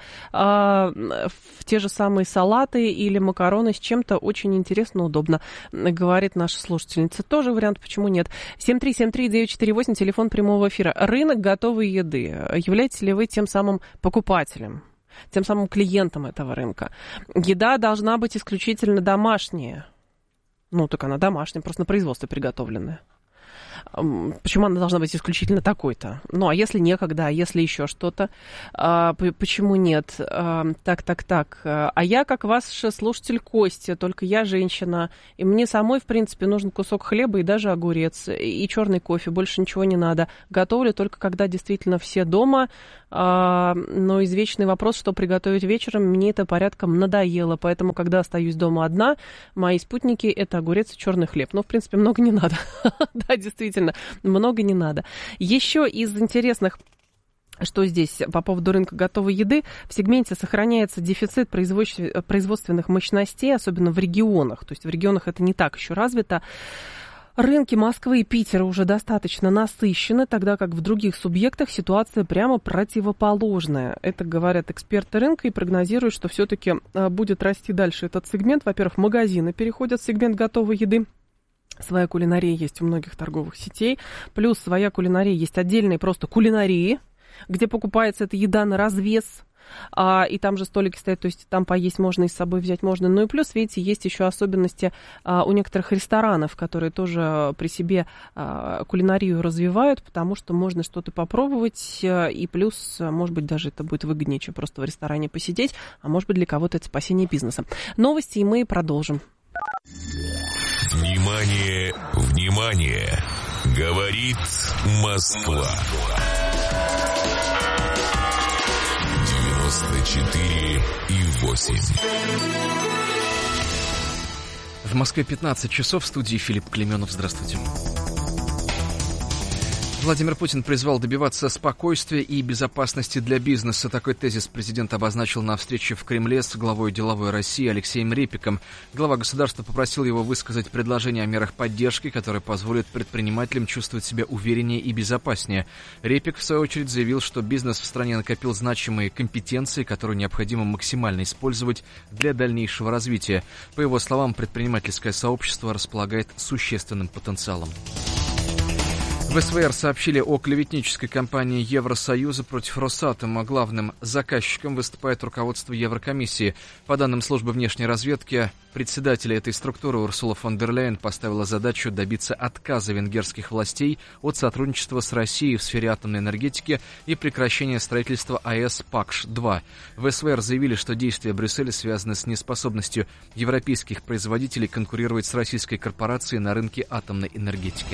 В те же самые салаты или макароны с чем-то очень интересно, удобно, говорит наша слушательница. Тоже вариант, почему нет. 7373948, телефон прямого эфира. Рынок готовой еды. Являетесь ли вы тем самым покупателем, тем самым клиентом этого рынка? Еда должна быть исключительно домашняя. Ну, так она домашняя, просто на производстве приготовленная. Почему она должна быть исключительно такой-то? Ну, а если некогда, а если еще что-то? Почему нет? Так. А я, как ваш слушатель Костя, только я женщина, и мне самой, в принципе, нужен кусок хлеба и даже огурец, и черный кофе, больше ничего не надо. Готовлю только когда действительно все дома, но извечный вопрос, что приготовить вечером, мне это порядком надоело, поэтому, когда остаюсь дома одна, мои спутники — это огурец и черный хлеб. Ну, в принципе, много не надо. Да, действительно, много не надо. Еще из интересных, что здесь по поводу рынка готовой еды, в сегменте сохраняется дефицит производственных мощностей, особенно в регионах. То есть в регионах это не так еще развито. Рынки Москвы и Питера уже достаточно насыщены, тогда как в других субъектах ситуация прямо противоположная. Это говорят эксперты рынка и прогнозируют, что все-таки будет расти дальше этот сегмент. Во-первых, магазины переходят в сегмент готовой еды. Своя кулинария есть у многих торговых сетей. Плюс своя кулинария есть отдельные просто кулинарии, где покупается эта еда на развес. И там же столики стоят, то есть там поесть можно и с собой взять можно. Ну и плюс, видите, есть еще особенности у некоторых ресторанов, которые тоже при себе кулинарию развивают, потому что можно что-то попробовать, и плюс, может быть, даже это будет выгоднее, чем просто в ресторане посидеть, а может быть, для кого-то это спасение бизнеса. Новости, и мы продолжим. Внимание, внимание! Говорит Москва. 94,8. В Москве 15 часов, в студии Филипп Клеменов. Здравствуйте. Владимир Путин призвал добиваться спокойствия и безопасности для бизнеса. Такой тезис президент обозначил на встрече в Кремле с главой деловой России Алексеем Репиком. Глава государства попросил его высказать предложение о мерах поддержки, которые позволят предпринимателям чувствовать себя увереннее и безопаснее. Репик, в свою очередь, заявил, что бизнес в стране накопил значимые компетенции, которые необходимо максимально использовать для дальнейшего развития. По его словам, предпринимательское сообщество располагает существенным потенциалом. В СВР сообщили о клеветнической кампании Евросоюза против Росатома. Главным заказчиком выступает руководство Еврокомиссии. По данным службы внешней разведки, председатель этой структуры Урсула фон дер Ляйен поставила задачу добиться отказа венгерских властей от сотрудничества с Россией в сфере атомной энергетики и прекращения строительства АЭС ПАКШ-2. В СВР заявили, что действия Брюсселя связаны с неспособностью европейских производителей конкурировать с российской корпорацией на рынке атомной энергетики.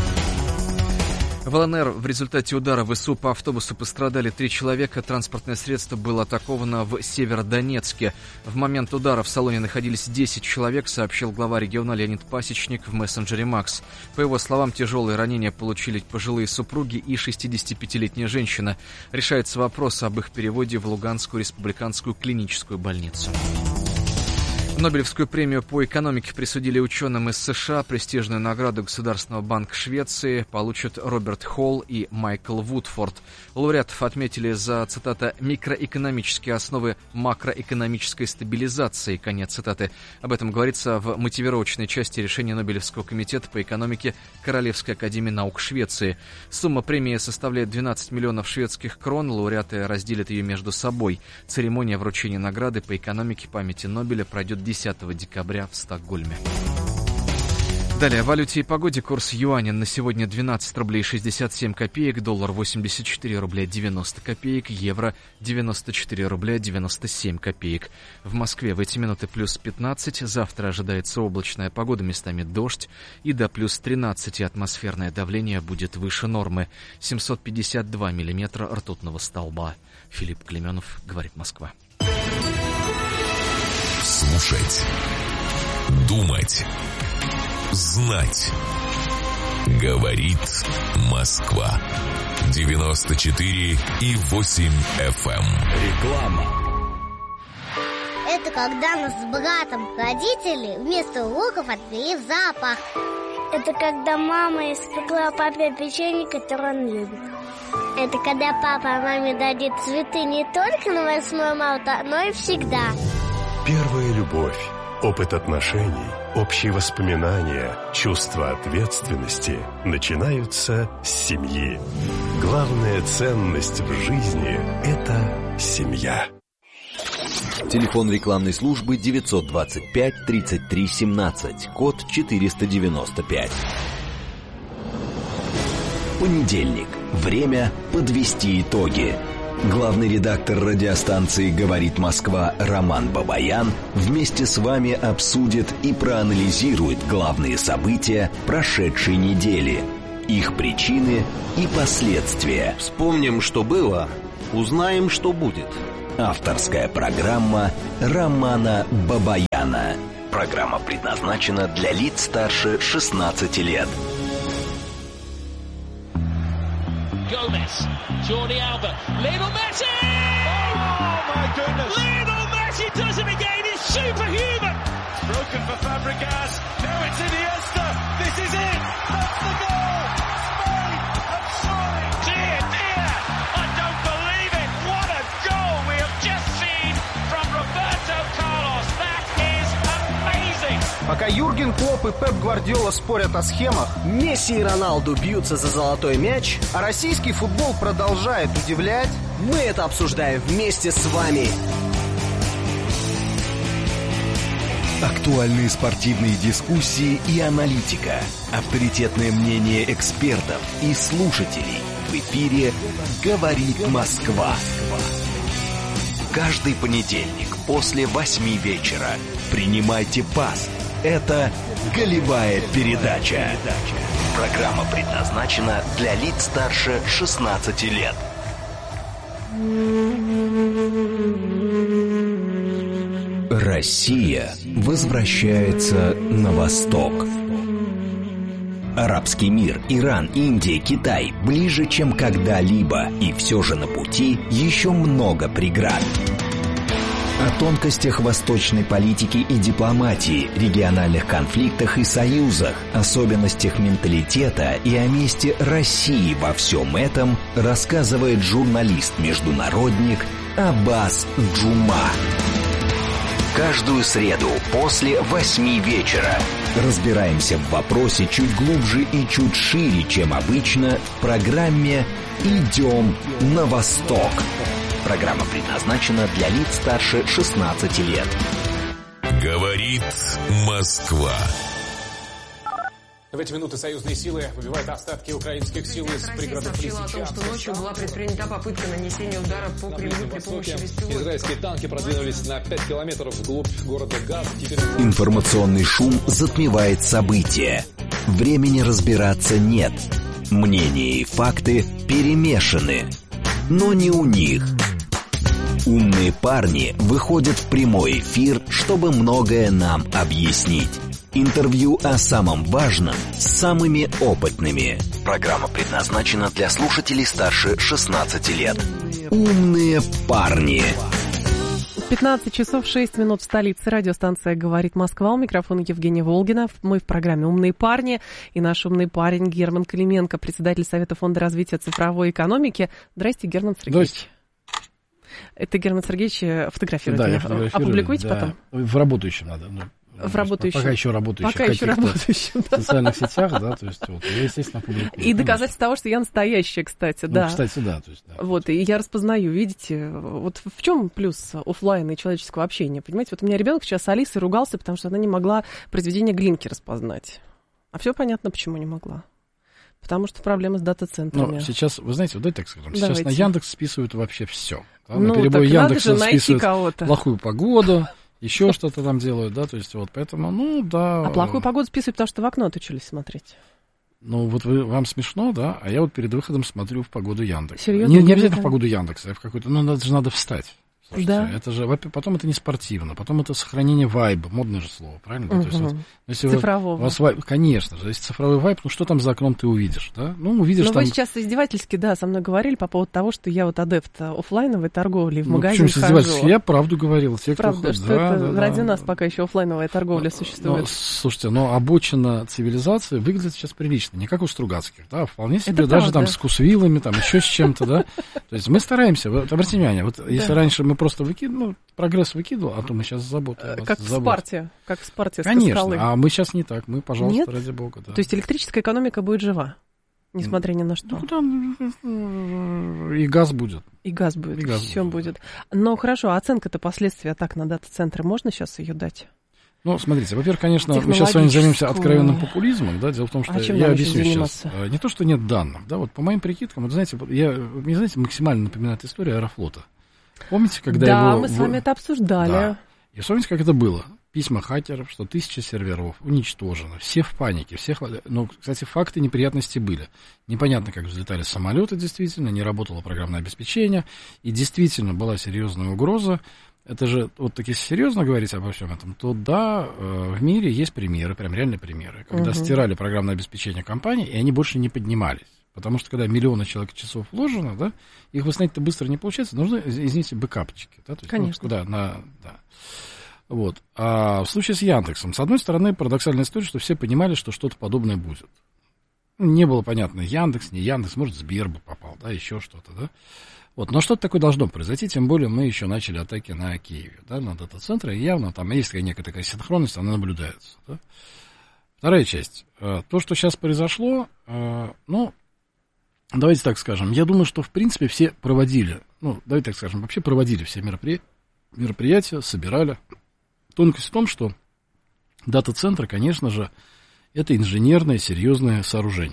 В ЛНР в результате удара ВСУ по автобусу пострадали 3 человека. Транспортное средство было атаковано в Северодонецке. В момент удара в салоне находились 10 человек, сообщил глава региона Леонид Пасечник в мессенджере Макс. По его словам, тяжелые ранения получили пожилые супруги и 65-летняя женщина. Решается вопрос об их переводе в Луганскую республиканскую клиническую больницу. Нобелевскую премию по экономике присудили ученым из США. Престижную награду Государственного банка Швеции получат Роберт Холл и Майкл Вудфорд. Лауреатов отметили за, цитата, «микроэкономические основы макроэкономической стабилизации», конец цитаты. Об этом говорится в мотивировочной части решения Нобелевского комитета по экономике Королевской академии наук Швеции. Сумма премии составляет 12 миллионов шведских крон. Лауреаты разделят ее между собой. Церемония вручения награды по экономике памяти Нобеля пройдет 10 декабря в Стокгольме. Далее о валюте и погоде. Курс юаня на сегодня 12 рублей 67 копеек, доллар 84 рубля 90 копеек, евро 94 рубля 97 копеек. В Москве в эти минуты плюс 15, завтра ожидается облачная погода, местами дождь, и до плюс 13 атмосферное давление будет выше нормы. 752 миллиметра ртутного столба. Филипп Клеменов, говорит Москва. Слушать, думать, знать. Говорит Москва. 94,8 FM. Реклама. Это когда нас с братом родители вместо уроков отвели в зоопарк. Это когда мама испекла папе печенье, которое он любит. Это когда папа маме дарит цветы не только на 8 марта, но и всегда. Первая любовь, опыт отношений, общие воспоминания, чувство ответственности начинаются с семьи. Главная ценность в жизни – это семья. Телефон рекламной службы 925 33 17, код 495. Понедельник. Время подвести итоги. Главный редактор радиостанции «Говорит Москва» Роман Бабаян вместе с вами обсудит и проанализирует главные события прошедшей недели, их причины и последствия. Вспомним, что было, узнаем, что будет. Авторская программа Романа Бабаяна. Программа предназначена для лиц старше 16 лет. Gomez, Jordi Alba, Lionel Messi! Oh my goodness! Lionel Messi does it again, he's superhuman! Broken for Fabregas, now it's Iniesta, this is it, that's the goal! Spain have soaring! Dear, dear, I don't believe it, what a goal we have just seen from Roberto Carlos, that is amazing! Пока Юрген Клопп и Пеп Гвардиола спорят о схемах, Месси и Роналду бьются за золотой мяч, а российский футбол продолжает удивлять, мы это обсуждаем вместе с вами. Актуальные спортивные дискуссии и аналитика, авторитетное мнение экспертов и слушателей. В эфире «Говорит Москва». Каждый понедельник после 8 вечера принимайте пас. Это «Голевая передача». Программа предназначена для лиц старше 16 лет. Россия возвращается на восток. Арабский мир, Иран, Индия, Китай ближе, чем когда-либо. И все же на пути еще много преград. О тонкостях восточной политики и дипломатии, региональных конфликтах и союзах, особенностях менталитета и о месте России во всем этом рассказывает журналист-международник Аббас Джума. Каждую среду после 8 вечера разбираемся в вопросе чуть глубже и чуть шире, чем обычно, в программе «Идем на восток». Программа предназначена для лиц старше 16 лет. Говорит Москва. В эти минуты союзные силы выбивают остатки украинских сил из пригородов Лисичанска. О том, что ночью была предпринята попытка нанесения удара по Кремлю при помощи беспилотников. Израильские танки продвинулись на 5 километров вглубь города Газ. Информационный шум затмевает события. Времени разбираться нет. Мнения и факты перемешаны. Но не у них. Умные парни выходят в прямой эфир, чтобы многое нам объяснить. Интервью о самом важном с самыми опытными. Программа предназначена для слушателей старше 16 лет. Умные парни. 15 часов 6 минут в столице. Радиостанция «Говорит Москва». У микрофона Евгения Волгина. Мы в программе «Умные парни». И наш умный парень Герман Клименко, председатель Совета фонда развития цифровой экономики. Здрасте, Герман Сергеевич. Здрасте. Это Герман Сергеевич фотографирует. Да, меня. я фотографирую. Опубликуете да. потом? В работающем надо. В работающем. Пока еще работающем. Пока еще работающем, да. В социальных сетях, да, то есть вот, я, естественно, публикую. И доказательство того, что я настоящая, кстати, да. Кстати, да. То есть, да. Вот, и я распознаю, видите, вот в чем плюс офлайна и человеческого общения, понимаете? Вот у меня ребенок сейчас с Алисой ругался, потому что она не могла произведение Глинки распознать. А все понятно, почему не могла. Потому что проблемы с дата-центрами. Ну, сейчас, вы знаете, вот давайте так скажем, Давайте. сейчас на Яндекс списывают вообще все. Да? Ну, на перебой Яндекса списывают кого-то. Плохую погоду, еще что-то там делают, да, то есть вот поэтому, ну, да. А плохую погоду списывают, потому что в окно отучились смотреть. Ну, вот вам смешно, да, а я вот перед выходом смотрю в погоду Яндекса. Серьезно? Не обязательно в погоду Яндекса, а в какой-то, ну, надо встать. Слушайте, Да. Это же, потом это не спортивно, потом это сохранение вайба, модное же слово, правильно? То есть, вот, если цифрового. У вас вайб, конечно же, если цифровой вайб, ну что там за окном ты увидишь, да? Ну, увидишь Но там... вы сейчас издевательски, да, со мной говорили по поводу того, что я вот адепт оффлайновой торговли, в магазин почему хожу. издевательски? Я правду говорил. Те, Правда, кто... что да, это да, ради да. нас пока еще оффлайновая торговля существует. Слушайте, но обочина цивилизации выглядит сейчас прилично, не как у Стругацких, да, вполне себе Это даже правда. там с кусвилами, там еще с чем-то, да. То есть мы стараемся, вот обратите внимание, вот если раньше мы просто выкидывали, прогресс выкидывал, а то мы сейчас заботаем. Как в Спарте, как в Спарте. Конечно, скалы. а мы сейчас не так, мы, пожалуйста, Нет? ради бога, да. То есть электрическая экономика будет жива, несмотря ни на что. Ну, там и газ будет. И газ будет, все будет. Но хорошо, а оценка-то последствий атак на дата-центры, можно сейчас ее дать? Ну, смотрите, во-первых, конечно, мы сейчас с вами займемся откровенным популизмом, да, дело в том, что чем я нам объясню еще сейчас. Не то, что нет данных, да, вот по моим прикидкам, вот знаете, мне, знаете, максимально напоминает история Аэрофлота. Помните, когда да, его... мы с вами это обсуждали. Да. И вспомните, как это было. Письма хакеров, что 1000 серверов уничтожено, все в панике, ну, кстати, факты неприятности были. Непонятно, как взлетали самолеты, действительно, не работало программное обеспечение, и действительно была серьезная угроза. Это же, вот так если серьезно говорить обо всем этом, то да, в мире есть примеры, прям реальные примеры, когда стирали программное обеспечение компаний, и они больше не поднимались. Потому что когда миллионы человек часов вложено, да, их восстановить-то быстро не получается, нужны, извините, бэкапчики. Да, то есть, конечно. Ну, да. Вот. А в случае с Яндексом, с одной стороны, парадоксальная история, что все понимали, что что-то подобное будет. Не было понятно, Яндекс, не Яндекс, может, Сбер бы попал, да, еще что-то, да. Вот, но что-то такое должно произойти, тем более мы еще начали атаки на Киеве, да, на дата-центры, и явно там есть некая такая синхронность, она наблюдается, да. Вторая часть. То, что сейчас произошло, ну, давайте так скажем, я думаю, что, в принципе, все проводили, ну, давайте так скажем, вообще проводили все мероприятия, собирали. Тонкость в том, что дата-центры, конечно же, это инженерное, серьезное сооружение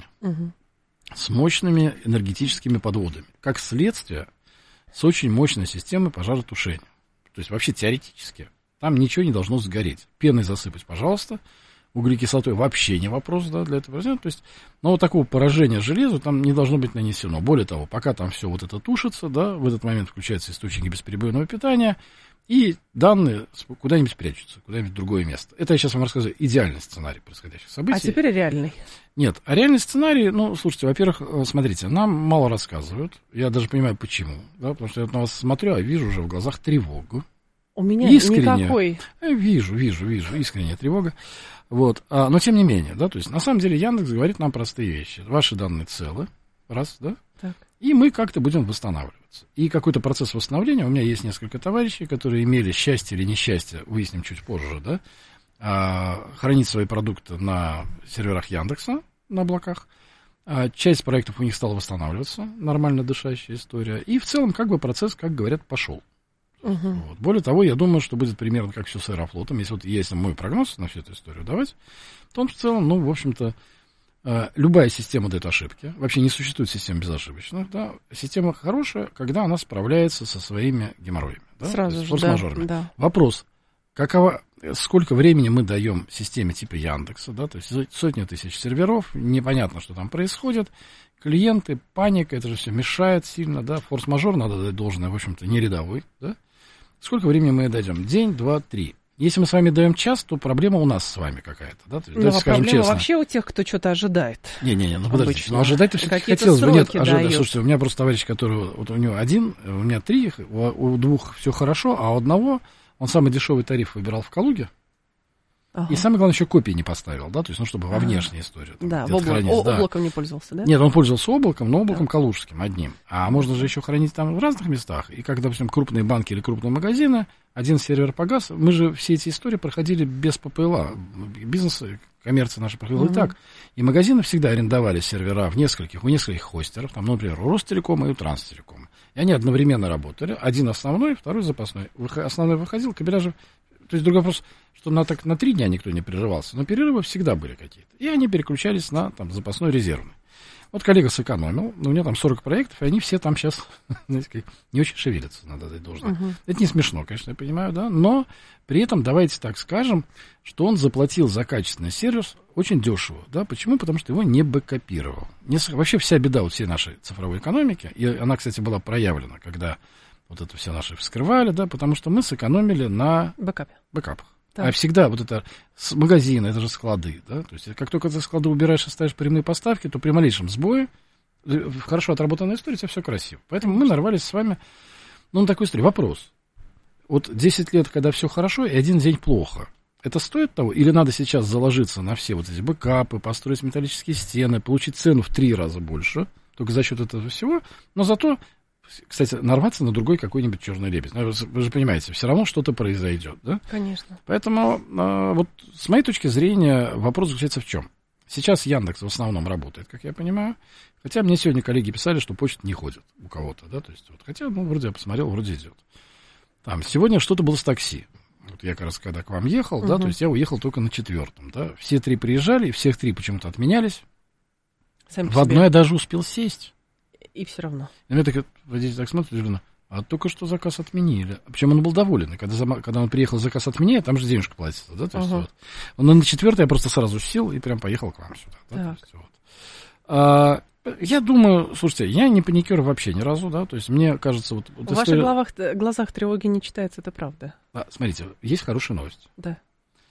с мощными энергетическими подводами. Как следствие, с очень мощной системой пожаротушения. То есть вообще теоретически там ничего не должно сгореть. Пеной засыпать, пожалуйста. Углекислотой вообще не вопрос, да, для этого. То есть, но вот такого поражения железу там не должно быть нанесено. Более того, пока там все вот это тушится, да, в этот момент включаются источники бесперебойного питания, и данные куда-нибудь прячутся, куда-нибудь в другое место. Это я сейчас вам рассказываю идеальный сценарий происходящих событий. А теперь реальный. Нет, а реальный сценарий, ну, слушайте, во-первых, смотрите, нам мало рассказывают. Я даже понимаю, почему. Да, потому что я на вас смотрю, а вижу уже в глазах тревогу. У меня никакой. Вижу, искренняя тревога. Вот, но тем не менее, да, то есть на самом деле Яндекс говорит нам простые вещи. Ваши данные целы, раз, да, так. И мы как-то будем восстанавливаться. И какой-то процесс восстановления, у меня есть несколько товарищей, которые имели счастье или несчастье, выясним чуть позже, да, хранить свои продукты на серверах Яндекса, на облаках. Часть проектов у них стала восстанавливаться, нормально дышащая история. И в целом, как бы процесс, как говорят, пошел. Вот. Более того, я думаю, что будет примерно как все с Аэрофлотом. Если мой прогноз на всю эту историю давать, то он в целом, ну, в общем-то, любая система дает ошибки. Вообще не существует систем безошибочных. Да? Система хорошая, когда она справляется со своими геморроями. Да? Сразу же, форс-мажорами. Да. Вопрос, сколько времени мы даем системе типа Яндекса, да? То есть сотни тысяч серверов, непонятно, что там происходит. Клиенты, паника, это же все мешает сильно, да? Форс-мажор надо дать должное, в общем-то, не рядовой, да? Сколько времени мы дадим? День, два, три. Если мы с вами даем час, то проблема у нас с вами какая-то, да? Ну, а проблема вообще у тех, кто что-то ожидает. Ну подождите, ожидать-то все-таки хотелось бы. Нет, ожидать. Слушайте, у меня просто товарищ, который, вот у него один, у меня 3, у 2 все хорошо, а у одного, он самый дешевый тариф выбирал в Калуге. И самое главное, еще копии не поставил, да, то есть, ну, чтобы во внешней истории. Там, да, облаком не пользовался, да? Нет, он пользовался облаком, но облаком калужским одним. А можно же еще хранить там в разных местах. И как, допустим, крупные банки или крупные магазины, один сервер погас. Мы же все эти истории проходили без ППЛА. Бизнес, коммерция наша проходила и так. И магазины всегда арендовали сервера у нескольких хостеров, там, например, у Ростелекома и у Транстелекома. И они одновременно работали. Один основной, второй запасной. Основной выходил, кабеляжи. То есть другой вопрос, что на 3 дня никто не прерывался, но перерывы всегда были какие-то. И они переключались на там, запасной резервный. Вот коллега сэкономил, у него там 40 проектов, и они все там сейчас, знаете, не очень шевелятся, надо дать должное. Это не смешно, конечно, я понимаю, да, но при этом давайте так скажем, что он заплатил за качественный сервис очень дешево, да, почему? Потому что его не бэкапировал. Вообще вся беда вот всей нашей цифровой экономики, и она, кстати, была проявлена, когда вот это все наши вскрывали, да, потому что мы сэкономили на бэкапах. А всегда вот это с магазина, это же склады, да, то есть как только ты склады убираешь и ставишь прямые поставки, то при малейшем сбое, хорошо отработанная история, это все красиво. Поэтому мы нарвались с вами, на такую историю. Вопрос. Вот 10 лет, когда все хорошо, и один день плохо. Это стоит того? Или надо сейчас заложиться на все вот эти бэкапы, построить металлические стены, получить цену в 3 раза больше, только за счет этого всего, но зато, кстати, нарваться на другой какой-нибудь черный лебедь. Вы же понимаете, все равно что-то произойдет, да? Конечно. Поэтому вот с моей точки зрения вопрос заключается в чем? Сейчас Яндекс в основном работает, как я понимаю. Хотя мне сегодня коллеги писали, что почта не ходит у кого-то, да, то есть, вот, хотя, вроде я посмотрел, вроде идет. Там, сегодня что-то было с такси. Вот я как раз когда к вам ехал, да, то есть я уехал только на 4-м, да. Все 3 приезжали, и всех 3 почему-то отменялись. В одно я даже успел сесть. И все равно. И мне так водитель так смотрит, жена, а только что заказ отменили. Причем он был доволен. И когда он приехал, заказ отменили, там же денежка платится, да, то есть вот. Он на 4-й я просто сразу сел и прям поехал к вам сюда. Да, то есть, вот. Я думаю, слушайте, я не паникер вообще ни разу, да, то есть мне кажется... Вот в ваших глазах тревоги не читается, это правда. Смотрите, есть хорошая новость. Да.